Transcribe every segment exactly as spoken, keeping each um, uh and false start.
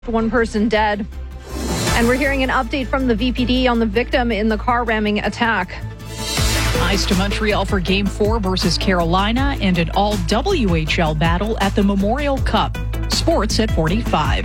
One person dead. And we're hearing an update from the V P D on the victim in the car ramming attack. Ice to Montreal for Game four versus Carolina and an all-W H L battle at the Memorial Cup. Sports at forty-five.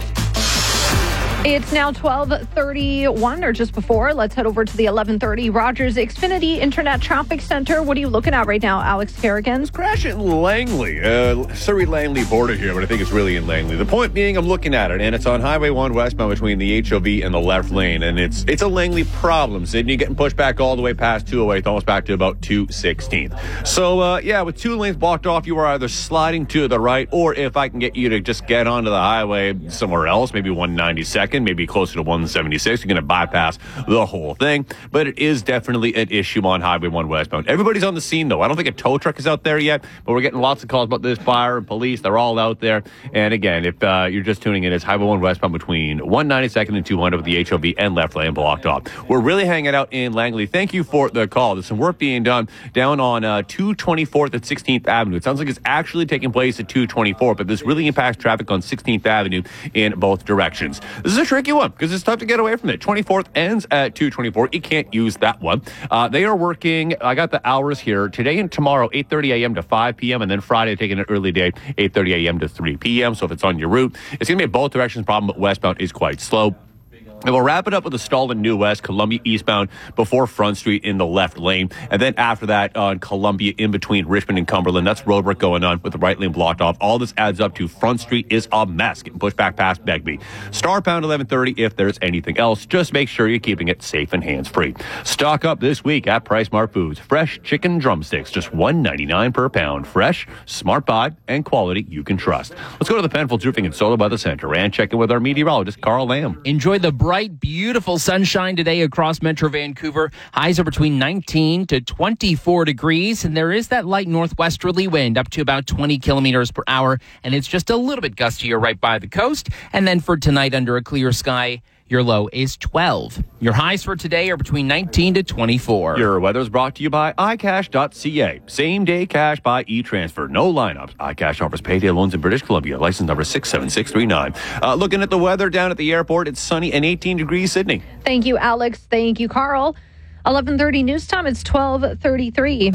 It's now twelve thirty-one, or just before. Let's head over to the eleven thirty Rogers Xfinity Internet Traffic Center. What are you looking at right now, Alex Kerrigan? It's crash at Langley. Uh, Surrey-Langley border here, but I think it's really in Langley. The point being, I'm looking at it, and it's on Highway one westbound between the H O V and the left lane, and it's it's a Langley problem. Sydney getting pushed back all the way past two oh eight, almost back to about two sixteenth. So, uh, yeah, with two lanes blocked off, you are either sliding to the right, or if I can get you to just get onto the highway somewhere else, maybe one ninety-second, maybe closer to one seventy-six. You're going to bypass the whole thing. But it is definitely an issue on Highway one westbound. Everybody's on the scene, though. I don't think a tow truck is out there yet, but we're getting lots of calls about this. Fire and police, they're all out there. And again, if uh, you're just tuning in, it's Highway one westbound between one ninety-second and two hundred with the H O V and left lane blocked off. We're really hanging out in Langley. Thank you for the call. There's some work being done down on uh, two twenty-fourth at sixteenth Avenue. It sounds like it's actually taking place at two twenty-fourth, but this really impacts traffic on sixteenth Avenue in both directions. This is a tricky one because it's tough to get away from it. twenty-fourth ends at two twenty-four. You can't use that one. Uh, they are working, I got the hours here, today and tomorrow, eight thirty a.m. to five p.m., and then Friday taking an early day, eight thirty a.m. to three p.m. So if it's on your route, it's going to be a both directions problem, but westbound is quite slow. And we'll wrap it up with a stall in New West, Columbia eastbound before Front Street in the left lane. And then after that on Columbia in between Richmond and Cumberland. That's road work going on with the right lane blocked off. All this adds up to Front Street is a mess. Getting pushed back past Begbie. Star pound eleven thirty if there's anything else. Just make sure you're keeping it safe and hands-free. Stock up this week at Price Smart Foods. Fresh chicken drumsticks, just one ninety-nine per pound. Fresh, smart buy, and quality you can trust. Let's go to the Penfolds Roofing and Solar by the Center and check in with our meteorologist, Carl Lamb. Enjoy the bright, beautiful sunshine today across Metro Vancouver. Highs are between nineteen to twenty-four degrees, and there is that light northwesterly wind up to about twenty kilometers per hour, and it's just a little bit gustier right by the coast. And then for tonight, under a clear sky, your low is twelve. Your highs for today are between nineteen to twenty-four. Your weather is brought to you by i cash dot c a. Same day cash by e-transfer. No lineups. iCash offers payday loans in British Columbia. License number six seven six three nine. Uh, looking at the weather down at the airport, it's sunny and eighteen degrees, Sydney. Thank you, Alex. Thank you, Carl. eleven thirty news time. It's twelve thirty-three.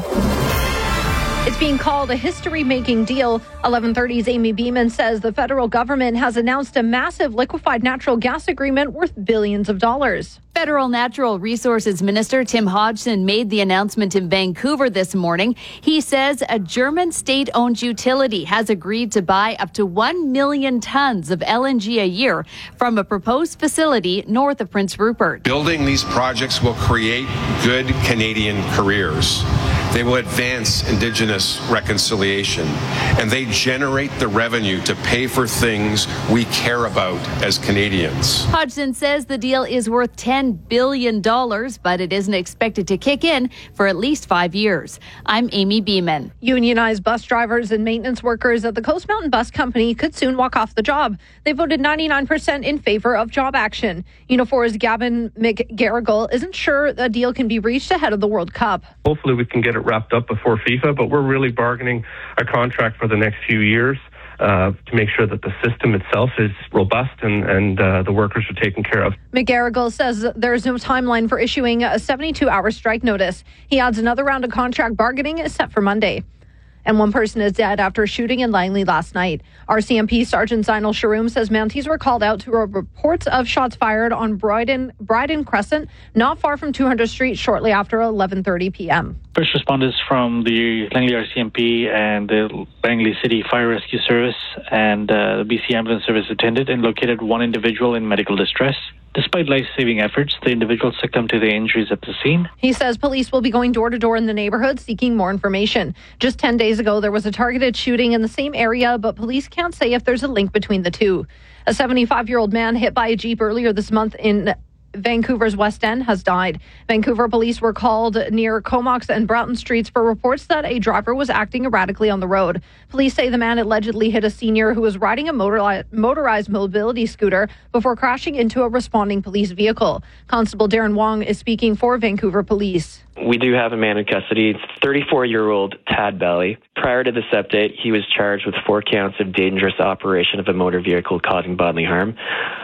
It's being called a history-making deal. eleven thirty's Amy Beeman says the federal government has announced a massive liquefied natural gas agreement worth billions of dollars. Federal Natural Resources Minister Tim Hodgson made the announcement in Vancouver this morning. He says a German state-owned utility has agreed to buy up to one million tons of L N G a year from a proposed facility north of Prince Rupert. Building these projects will create good Canadian careers. They will advance Indigenous reconciliation, and they generate the revenue to pay for things we care about as Canadians. Hodgson says the deal is worth ten billion dollars, but it isn't expected to kick in for at least five years. I'm Amy Beeman. Unionized bus drivers and maintenance workers at the Coast Mountain Bus Company could soon walk off the job. They voted ninety-nine percent in favor of job action. Unifor's Gavin McGarrigle isn't sure a deal can be reached ahead of the World Cup. Hopefully we can get it wrapped up before FIFA, but we're really bargaining a contract for the next few years uh, to make sure that the system itself is robust and, and uh, the workers are taken care of. McGarrigle says there's no timeline for issuing a seventy-two hour strike notice. He adds another round of contract bargaining is set for Monday. And one person is dead after a shooting in Langley last night. R C M P Sergeant Zinal Sharoom says Mounties were called out to reports of shots fired on Bryden, Bryden Crescent, not far from two hundredth Street, shortly after eleven thirty p.m. First responders from the Langley R C M P and the Langley City Fire Rescue Service and uh, the B C Ambulance Service attended and located one individual in medical distress. Despite life-saving efforts, the individual succumbed to the injuries at the scene. He says police will be going door-to-door in the neighborhood seeking more information. Just ten days ago, there was a targeted shooting in the same area, but police can't say if there's a link between the two. A seventy-five-year-old man hit by a Jeep earlier this month in Vancouver's West End has died. Vancouver police were called near Comox and Broughton Streets for reports that a driver was acting erratically on the road. Police say the man allegedly hit a senior who was riding a motorized, motorized mobility scooter before crashing into a responding police vehicle. Constable Darren Wong is speaking for Vancouver Police. We do have a man in custody. It's thirty-four-year-old Tad Belly. Prior to this update, he was charged with four counts of dangerous operation of a motor vehicle causing bodily harm.